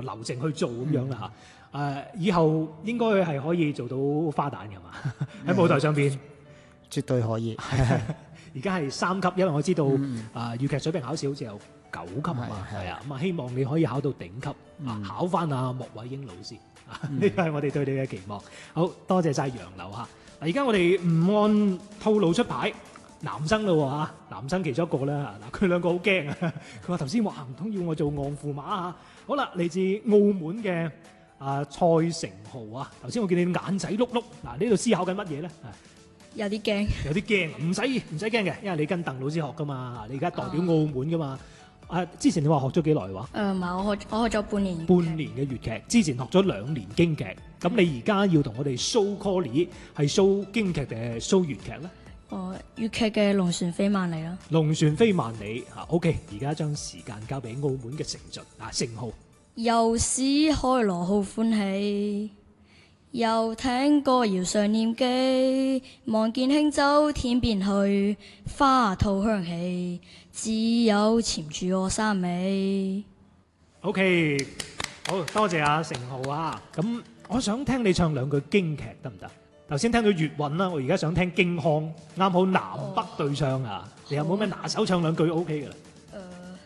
流程去做咁樣啦嚇。以後應該係可以做到花旦㗎嘛？喺舞台上邊， 絕對可以。 而家係3級，因為我知道粵劇水平考試好似有9級啊嘛，係啊，咁啊希望你可以考到頂級，考翻阿莫偉英老師，呢個係我哋對你嘅期望。好多謝晒楊柳嚇。嗱，而家我哋唔按套路出牌，男生咯嚇，男生其中一個啦。嗱，佢兩個好驚啊！佢話頭先話唔通要我做昂駙馬啊？好啦，嚟自澳門嘅蔡成浩啊，頭先我見你眼仔碌碌，嗱呢度思考緊乜嘢咧？ 有啲驚， 有啲驚，唔使驚嘅，因為你跟鄧老師學噶嘛，你而家代表澳門噶嘛。之前你話學咗幾耐話？ 唔係，我學咗半年。 半年嘅粵劇，之前學咗2年京劇，咁你而家要同我哋 show call 係 show 京劇定係 show 粵劇咧？ 粵劇嘅龍船飛萬里啦。 龍船飛萬里，OK，而家將時間交俾澳門嘅成俊成浩。 遊市開羅好歡喜，又聽歌謠上念記，望見輕舟天邊去，花吐香氣，只有潛住我衫尾。 OK， 好多謝阿成浩啊！咁我想聽你唱2句京劇得唔得？頭先聽到粵韻啦，我而家想聽京腔，啱好南北對唱啊！你有冇咩拿手唱2句 OK 㗎啦？